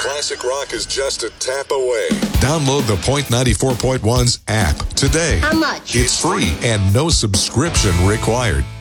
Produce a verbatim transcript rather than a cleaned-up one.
Classic rock is just a tap away. Download the Point ninety-four point one's app today. How much? It's free and no subscription required.